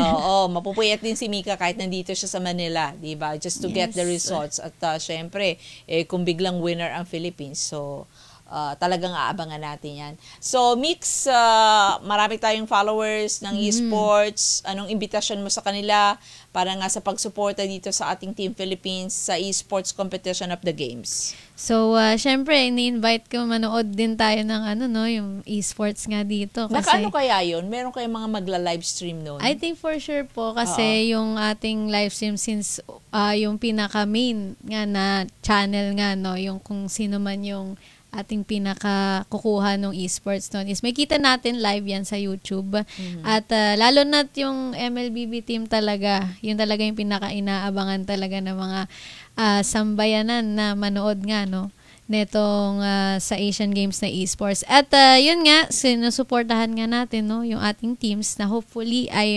Oo, mapupuyat din si Mika kahit nandito siya sa Manila, 'di ba? Just to get the results. At syempre, kung biglang winner ang Philippines, so talagang aabangan natin yan. So, Mix, marami tayong followers ng esports. Anong imbitasyon mo sa kanila para nga sa pagsuporta dito sa ating Team Philippines sa esports competition of the games? So, syempre, ini-invite ko manood din tayo ng yung esports nga dito. Kasi, Nakaano kaya yun? Meron kayong mga magla-livestream noon? I think for sure po kasi yung ating livestream since yung pinaka-main nga na channel nga, no, yung kung sino man yung ating pinaka-kukuha ng esports noon is may kita natin live yan sa YouTube. At lalo na yung MLBB team talaga, yun talaga yung pinaka-inaabangan talaga ng mga sambayanan na manood nga, no, netong sa Asian Games na esports. At yun nga, sinusuportahan nga natin, no, yung ating teams na hopefully ay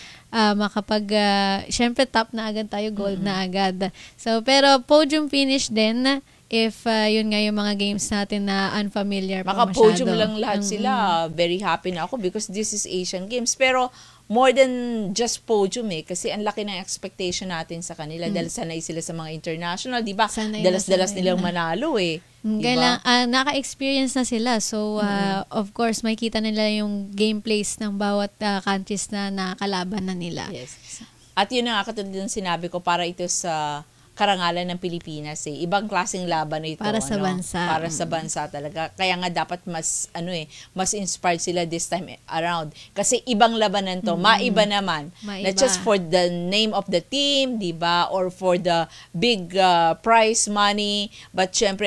makapag, syempre top na agad tayo, gold na agad. So, pero podium finish din if yun nga yung mga games natin na unfamiliar pa masyado. Maka-podium lang lahat sila. Very happy na ako because this is Asian Games. Pero more than just podium kasi ang laki ng expectation natin sa kanila dahil sanay sila sa mga international, di ba? Dalas-dalas nilang manalo diba? Naka-experience na sila. So, of course, makikita nila yung gameplays ng bawat countries na nakalaban na nila. Yes. At yun nga, katulad ng sinabi ko, para ito sa karangalan ng Pilipinas Ibang klaseng laban ito. Para sa bansa. Para sa bansa talaga. Kaya nga dapat mas, mas inspired sila this time around. Kasi ibang labanan to. Maiba naman. Not just for the name of the team, di ba? Or for the big prize money. But syempre,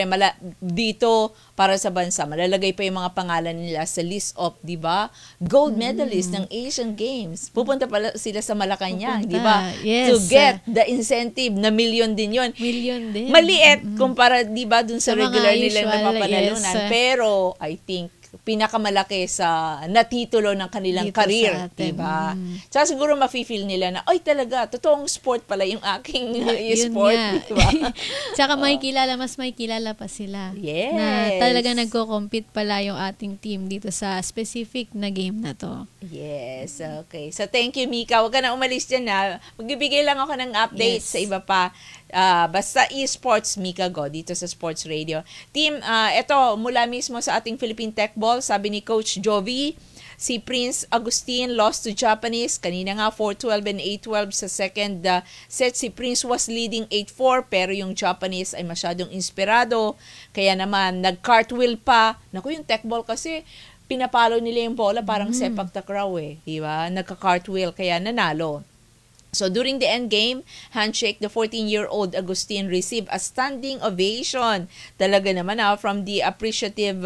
dito, para sa bansa, malalagay pa yung mga pangalan nila sa list of, di ba, gold medalist ng Asian Games. Pupunta pala sila sa Malacanang, di ba? Yes. To get the incentive na million din yun. Million din. Maliit kumpara, di ba, dun sa regular nila na papanalunan. Yes. Pero, I think, pinakamalaki sa natitulo ng kanilang dito career, diba? Tsaka siguro mafe-feel nila na, ay talaga, totoong sport pala yung aking sport, diba? Tsaka mas may kilala pa sila. Yes. Na talaga nagko-compete pala yung ating team dito sa specific na game na to. Yes, okay. So, thank you, Mika. Huwag ka na umalis dyan, ha? Magbibigay lang ako ng updates sa iba pa. Basta esports, Mika Go, dito sa Sports Radio. Team, ito, mula mismo sa ating Philippine Tech Ball, sabi ni Coach Jovi, si Prince Agustin lost to Japanese. Kanina nga, 4-12 and 8-12 sa second set. Si Prince was leading 8-4, pero yung Japanese ay masyadong inspirado. Kaya naman, nag-cartwheel pa. Naku, yung Tech Ball kasi, pinapalo nila yung bola parang sepak takraw diba? Nagka-cartwheel, kaya nanalo. So, during the end game, handshake, the 14-year-old Agustin received a standing ovation. Talaga naman from the appreciative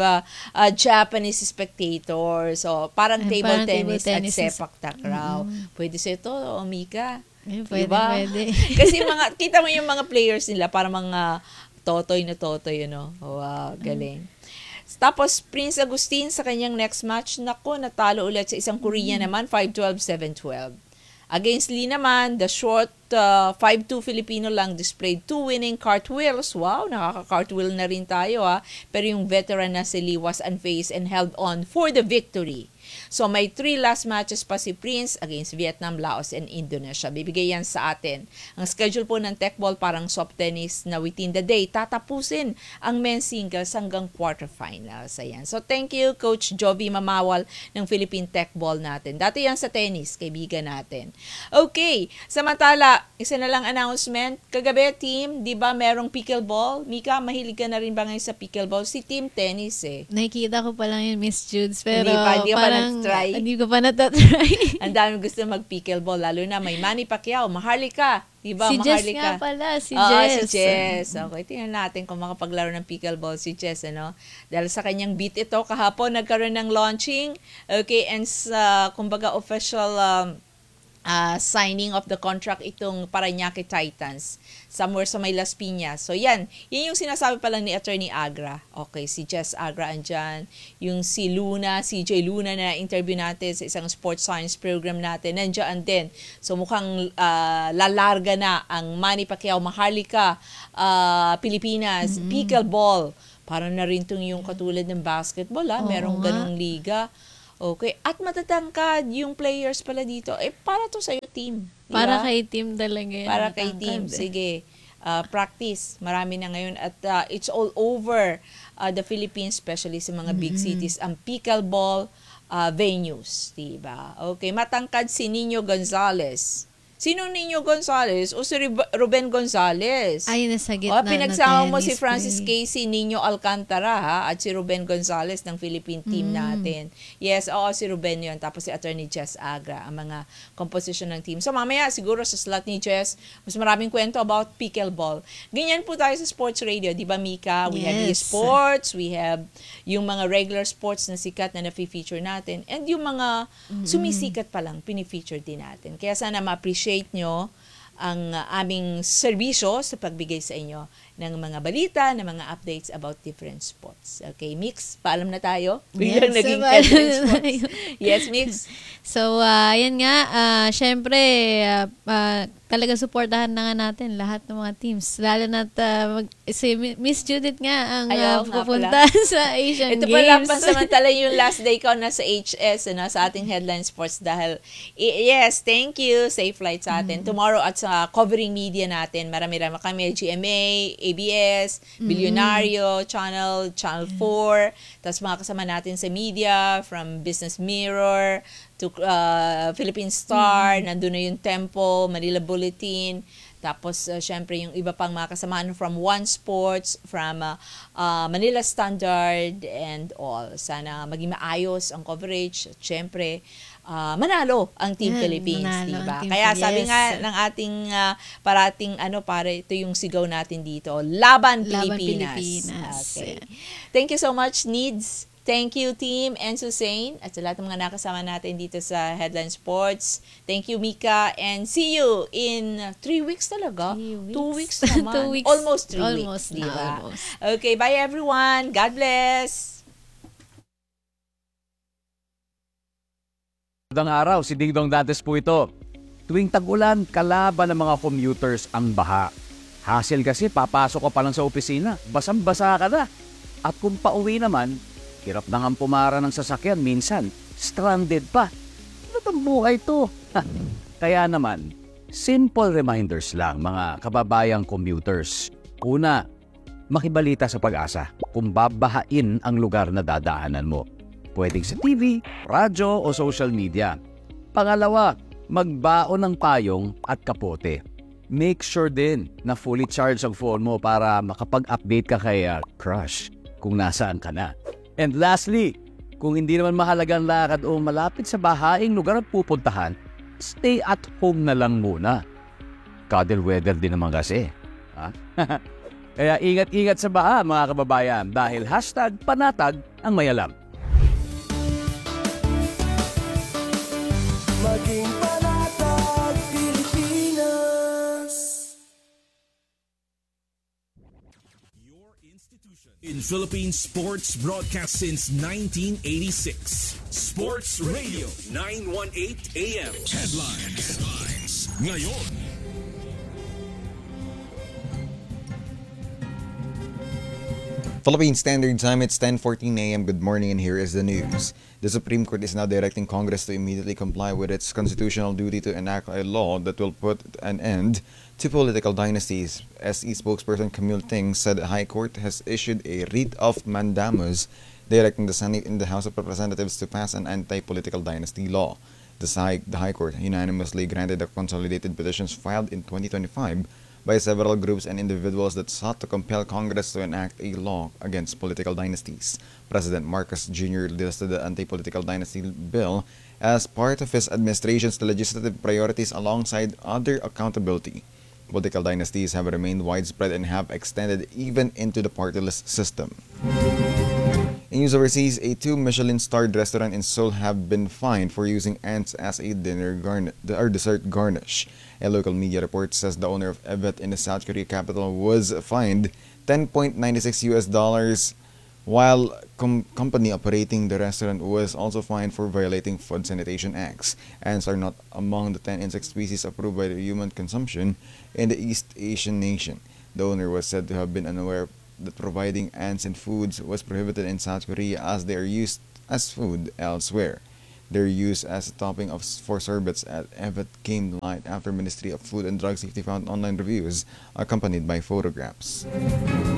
Japanese spectators. So, parang table tennis at sepak takraw. Pwede sa ito, Mika. Pwede, diba? pwede. Kasi kita mo yung mga players nila, parang mga totoy na totoy, Wow, galing. Tapos, Prince Agustin sa kanyang next match, natalo ulit sa isang Korean naman, 5-12, 7-12. Against Lee naman, the short 5'2" Filipino lang displayed 2 winning cartwheels. Wow, nakaka-cartwheel na rin tayo Pero yung veteran na si Lee was unfazed and held on for the victory. So may 3 last matches pa si Prince against Vietnam, Laos, and Indonesia. Bibigay yan sa atin. Ang schedule po ng Tech Ball parang soft tennis na within the day. Tatapusin ang men's singles hanggang quarterfinals. Ayan. So thank you Coach Jovi Mamawal ng Philippine Tech Ball natin. Dati yan sa tennis, kaibigan natin. Okay, samantala, isa na lang announcement. Kagabi team, di ba merong pickleball? Mika, mahilig ka na rin ba ngayon sa pickleball? Si team tennis Nakikita ko pa lang yun, Miss Judes. Pero hindi pa parang nag-try. Hindi ko pa natatry. Ang dami gusto mag-pickleball, lalo na may Manny Pacquiao, Maharlika. Diba? Si Jess Maharlika. nga pala, si Jess. Okay, tingnan natin kung makapaglaro ng pickleball si Jess, Dahil sa kanyang beat ito, kahapon nagkaroon ng launching, okay, and sa, kumbaga, official signing of the contract itong Parañaque Titans somewhere sa may Las Piñas. So yan yung sinasabi pa lang ni Attorney Agra. Okay, si Jess Agra andyan, yung si Luna, si J. Luna na interview natin sa isang sports science program natin, nandiyan din. So mukhang lalarga na ang Manny Pacquiao Maharlika Pilipinas pickleball. Para na rin tong yung katulad ng basketball merong ganong liga. Okay. At matatangkad yung players pala dito. Para to sa'yo, team. Di Para ba? kay team talaga yan. Para kay matangkad team. eh. Sige. Practice. Marami na ngayon. At it's all over the Philippines, especially sa mga big cities, ang pickleball venues. Diba? Okay. Matangkad si Nino Gonzalez. Sino Nino Gonzalez? O si Ruben Gonzalez? Ay, nasa gitna Pinagsama na mo si tennis Francis play. Casey, Nino Alcantara, ha? At si Ruben Gonzalez ng Philippine team natin. Yes, si Ruben yon. Tapos si Attorney Jess Agra, ang mga composition ng team. So mamaya, siguro sa slot ni Jess, mas maraming kwento about pickleball. Ganyan po tayo sa sports radio, di ba, Mika? We have Yes. sports, we have yung mga regular sports na sikat na na-feature natin, and yung mga sumisikat pa lang, pinifeature din natin. Kaya sana ma-appreciate nyo ang aming serbisyo sa pagbigay sa inyo ng mga balita, ng mga updates about different sports. Okay, Mix, paalam na tayo. Biglang naging different sports. Yes, Mix. So, yan nga, syempre, talaga supportahan na nga natin lahat ng mga teams. Lalo na si Miss Judith nga ang Ayaw nga pupunta sa Asian Ito Games. pala, pansamantala yung last day ko na sa HS, sa ating Headline Sports dahil, yes, thank you, safe flight sa atin. Tomorrow at sa covering media natin, marami-rami kami, GMA, ABS, Billionario, Channel 4, tapos mga kasama natin sa media, from Business Mirror, to Philippine Star, nandun na yung Tempo, Manila Bulletin, tapos syempre yung iba pang mga kasamaan from One Sports, from Manila Standard and all. Sana maging maayos ang coverage. At syempre, manalo ang Team Yan, Philippines, manalo diba? ang Team Kaya sabi Yes. nga ng ating parating pare, ito yung sigaw natin dito. Laban Laban Pilipinas. Pilipinas. Okay. Yeah. Thank you so much, Needs. Thank you, team, and Susain, at sa lahat ng mga nakasama natin dito sa Headline Sports. Thank you, Mika, and see you in 3 weeks talaga. 3 weeks. 2 weeks naman. 2 weeks. Almost 3 Almost weeks, na, diba? almost. Okay, bye everyone. God bless. Magandang araw, si Ding Dong Dantes po ito. Tuwing tag-ulan, kalaban ng mga commuters ang baha. Hassle kasi, papasok ka pa lang sa opisina, basang-basa ka na. At kung pauwi naman, hirap na nga pumara ng sasakyan, minsan, stranded pa. Ano itong buhay to? Kaya naman, simple reminders lang mga kababayang commuters. Una, makibalita sa Pag-asa kung babahain ang lugar na dadaanan mo. Pwedeng sa TV, radyo o social media. Pangalawa, magbaon ng payong at kapote. Make sure din na fully charged ang phone mo para makapag-update ka kay crush kung nasaan ka na. And lastly, kung hindi naman mahalagang lakad o malapit sa bahaing lugar ang pupuntahan, stay at home na lang muna. Cuddle weather din naman kasi. Ha? Kaya ingat-ingat sa baha mga kababayan dahil #panatag ang mayalam. Maging panatag Pilipinas. In Philippine sports broadcast since 1986. Sports Radio 918 AM. Headlines. Ngayon. Philippine Standard Time, it's 10:14 a.m. Good morning, and here is the news. The Supreme Court is now directing Congress to immediately comply with its constitutional duty to enact a law that will put an end to political dynasties. SE spokesperson Camille Ting said the High Court has issued a writ of mandamus directing the Senate and the House of Representatives to pass an anti-political dynasty law. The High Court unanimously granted the consolidated petitions filed in 2025 by several groups and individuals that sought to compel Congress to enact a law against political dynasties. President Marcos Jr. listed the anti-political dynasty bill as part of his administration's legislative priorities alongside other accountability. Political dynasties have remained widespread and have extended even into the partyless system. In news overseas, a 2 Michelin-starred restaurant in Seoul have been fined for using ants as a dessert garnish. A local media report says the owner of Evet in the South Korea capital was fined $10.96, while company operating the restaurant was also fined for violating food sanitation acts. Ants are not among the 10 insect species approved by the human consumption in the East Asian nation. The owner was said to have been unaware that providing ants and foods was prohibited in South Korea as they are used as food elsewhere. Their use as a topping for sorbets at Evet came to light after Ministry of Food and Drug Safety found online reviews accompanied by photographs.